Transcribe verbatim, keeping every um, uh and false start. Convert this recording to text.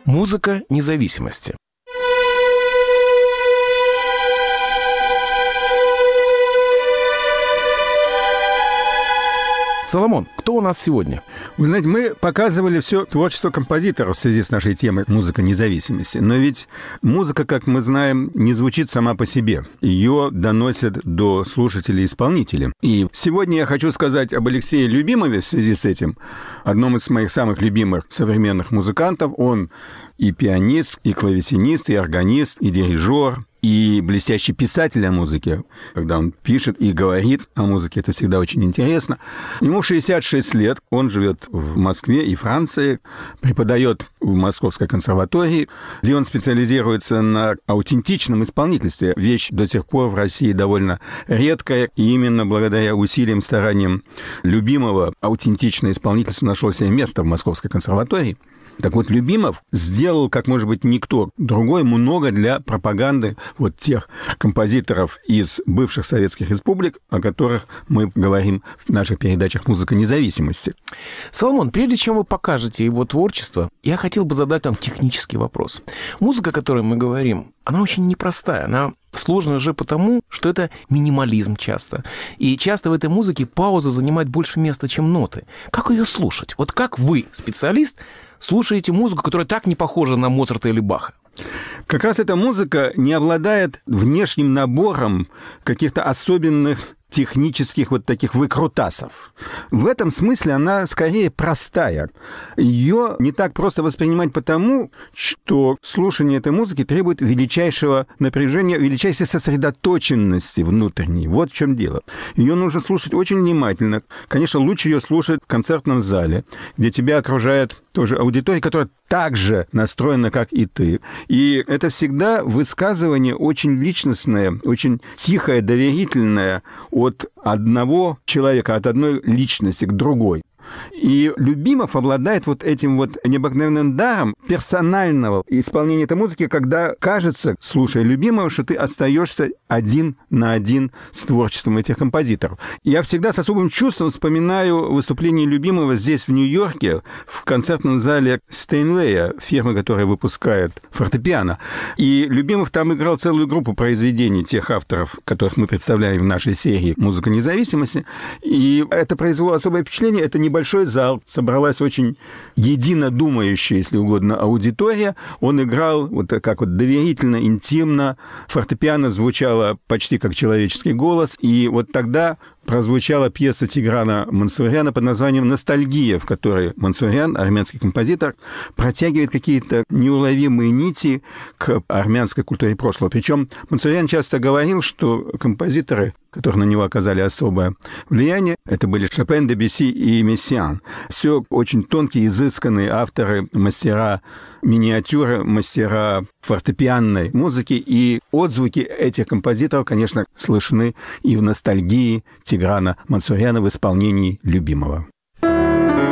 Музыка независимости. Соломон, кто у нас сегодня? Вы знаете, мы показывали все творчество композиторов в связи с нашей темой «Музыка независимости». Но ведь музыка, как мы знаем, не звучит сама по себе. Ее доносят до слушателей исполнители. И сегодня я хочу сказать об Алексее Любимове в связи с этим, одном из моих самых любимых современных музыкантов. Он и пианист, и клавесинист, и органист, и дирижер, и блестящий писатель о музыке. Когда он пишет и говорит о музыке, это всегда очень интересно. Ему шестьдесят шесть лет, он живет в Москве и Франции, преподает в Московской консерватории, где он специализируется на аутентичном исполнительстве. Вещь до сих пор в России довольно редкая, и именно благодаря усилиям, стараниям Любимова аутентичное исполнительство нашло себе место в Московской консерватории. Так вот, Любимов сделал, как, может быть, никто другой, много для пропаганды вот тех композиторов из бывших советских республик, о которых мы говорим в наших передачах «Музыка независимости». Соломон, прежде чем вы покажете его творчество, я хотел бы задать вам технический вопрос. Музыка, о которой мы говорим, она очень непростая, она сложная уже потому, что это минимализм часто. И часто в этой музыке пауза занимает больше места, чем ноты. Как ее слушать? Вот как вы, специалист, слушаете музыку, которая так не похожа на Моцарта или Баха? Как раз эта музыка не обладает внешним набором каких-то особенных технических вот таких выкрутасов. В этом смысле она скорее простая. Ее не так просто воспринимать потому, что слушание этой музыки требует величайшего напряжения, величайшей сосредоточенности внутренней. Вот в чем дело. Ее нужно слушать очень внимательно. Конечно, лучше ее слушать в концертном зале, где тебя окружает тоже аудитория, которая так же настроена, как и ты. И это всегда высказывание очень личностное, очень тихое, доверительное от одного человека, от одной личности к другой. И Любимов обладает вот этим вот необыкновенным даром персонального исполнения этой музыки, когда кажется, слушая Любимова, что ты остаешься один на один с творчеством этих композиторов. Я всегда с особым чувством вспоминаю выступление Любимова здесь, в Нью-Йорке, в концертном зале Стейнвея, фирмы, которая выпускает фортепиано. И Любимов там играл целую группу произведений тех авторов, которых мы представляем в нашей серии «Музыка независимости». И это произвело особое впечатление. Это небольшое Большой зал, собралась очень единодумающая, если угодно, аудитория. Он играл вот как вот доверительно, интимно. Фортепиано звучало почти как человеческий голос. И вот тогда прозвучала пьеса Тиграна Мансуряна под названием «Ностальгия», в которой Мансурян, армянский композитор, протягивает какие-то неуловимые нити к армянской культуре прошлого. Причем Мансурян часто говорил, что композиторы, которые на него оказали особое влияние, это были Шопен, Дебюсси и Мессиан. Все очень тонкие, изысканные авторы, мастера миниатюры, мастера фортепианной музыки, и отзвуки этих композиторов, конечно, слышны и в «Ностальгии» Тиграна Мансуряна в исполнении Любимова.